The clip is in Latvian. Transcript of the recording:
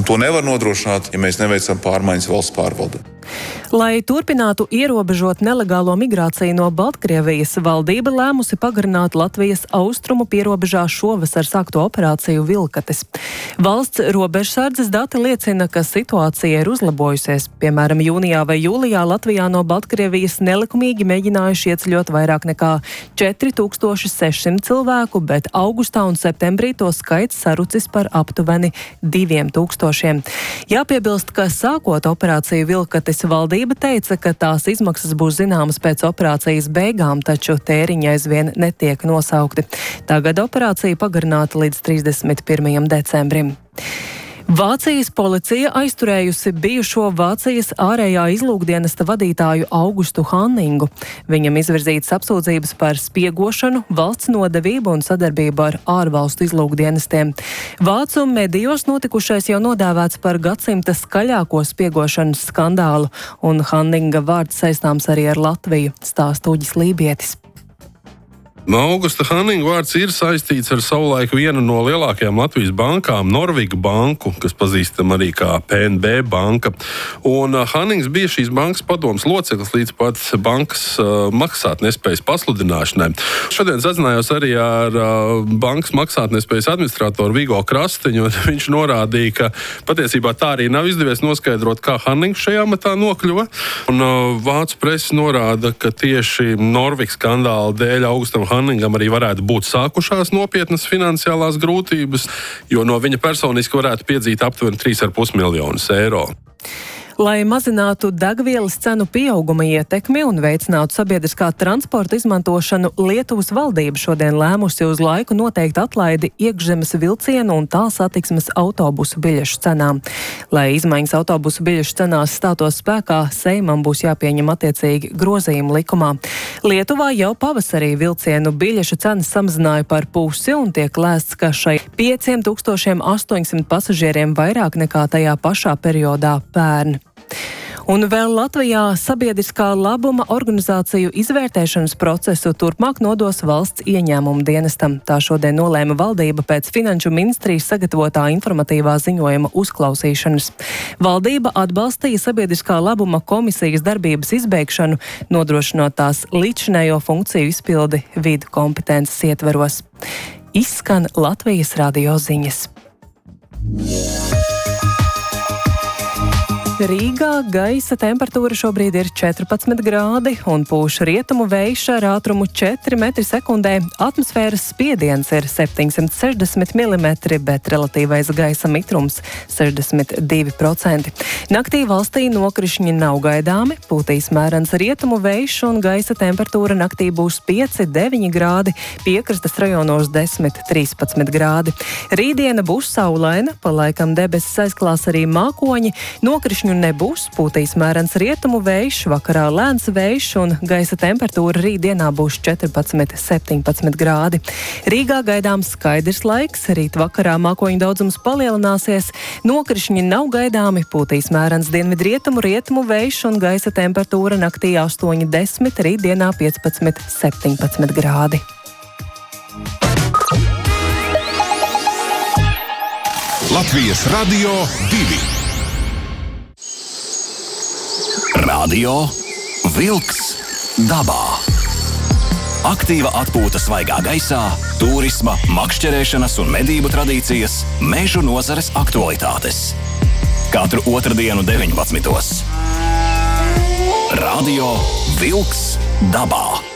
Un to nevar nodrošināt, ja mēs neveicam pārmaiņas valsts pārvaldē. Lai turpinātu ierobežot nelegālo migrāciju no Baltkrievijas, valdība lēmusi pagarināt Latvijas austrumu pierobežā šovasar sākto operāciju Vilkatis. Valsts robežsardzes dati liecina, ka situācija ir uzlabojusies. Piemēram, jūnijā vai jūlijā Latvijā no Baltkrievijas nelikumīgi mēģinājuši ieceļot vairāk nekā 4600 cilvēku, bet augustā un septembrī to skaits sarucis par aptuveni 2000. Jāpiebilst, ka sākot operāciju Vilkatis, valdība teica, ka tās izmaksas būs zināmas pēc operācijas beigām, taču tēriņi aizvien netiek nosaukti. Tagad operācija pagarināta līdz 31. decembrim. Vācijas policija aizturējusi bijušo Vācijas ārējā izlūkdienesta vadītāju Augustu Hanningu. Viņam izvirzītas apsūdzības par spiegošanu, valsts nodevību un sadarbību ar ārvalstu izlūkdienestiem. Vācu medijos notikušais jau nodēvēts par gadsimta skaļāko spiegošanas skandālu, un Hanninga vārds saistāms arī ar Latviju, stāsta Uģis Lībietis. Augusta Hanninga vārds ir saistīts ar savulaik vienu no lielākajām Latvijas bankām, Norviga banku, kas pazīstam arī kā PNB banka. Un Hannings bija šīs bankas padomes loceklis līdz pat bankas maksātnespējas pasludināšanai. Šodien sazinājos arī ar bankas maksātnespējas administratoru Vigo Krastiņu, un viņš norādīja, ka patiesībā tā arī nav izdevies noskaidrot, kā Hannings šajā matā nokļuva. Un vācu presi norāda, ka tieši Norviga skandāla dēļ Augustam Hanningam arī varētu būt sākušās nopietnas finansiālās grūtības, jo no viņa personiski varētu piedzīt aptuveni 3,5 miljonus eiro. Lai mazinātu degvielas cenu pieauguma ietekmi un veicinātu sabiedriskā transporta izmantošanu, Lietuvas valdība šodien lēmusi uz laiku noteikt atlaidi iekšzemes vilcienu un tālsatiksmes autobusu biļešu cenām. Lai izmaiņas autobusu biļešu cenās stātos spēkā, Seimam būs jāpieņem attiecīgi grozījumi likumā. Lietuvā jau pavasarī vilcienu biļešu cenas samazināja par pusi un tiek lēsts, ka šai 5800 pasažieriem vairāk nekā tajā pašā periodā pērn. Un vēl Latvijā sabiedriskā labuma organizāciju izvērtēšanas procesu turpmāk nodos valsts ieņēmumu dienestam. Tā šodien nolēma valdība pēc Finanšu ministrijas sagatavotā informatīvā ziņojuma uzklausīšanas. Valdība atbalstīja sabiedriskā labuma komisijas darbības izbeigšanu, nodrošinot tās līdzšinējo funkciju izpildi vidu kompetences ietveros. Izskan Latvijas radio ziņas. Rīgā gaisa temperatūra šobrīd ir 14 grādi un pūš rietumu vējš ar ātrumu 4 metri sekundē. Atmosfēras spiediens ir 760 mm, bet relatīvais gaisa mitrums 62%. Naktī valstī nokrišņi nav gaidāmi, pūtīs mērens rietumu vējš un gaisa temperatūra naktī būs 5-9 grādi, piekrastes rajonos 10-13 grādi. Rītdiena būs saulaina, pa laikam debesis aizklās arī mākoņi, nokrišņi nebūs, pūtīs mērens rietumu vējš, vakarā lēns vējš un gaisa temperatūra rītdienā būs 14-17 grādi. Rīgā gaidāms skaidrs laiks, rīt vakarā mākoņu daudzums palielināsies, nokrišņi nav gaidāmi, pūtīs mērens dienvidrietumu rietumu vējš un gaisa temperatūra naktī 8-10, rītdienā 15-17 grādi. Latvijas radio 2. Radio Vilks dabā. Aktīva atpūta svaigā gaisā, turisma, makšķerēšanas un medību tradīcijas, mežu nozares aktualitātes. Katru otrdienu 19. Radio Vilks dabā.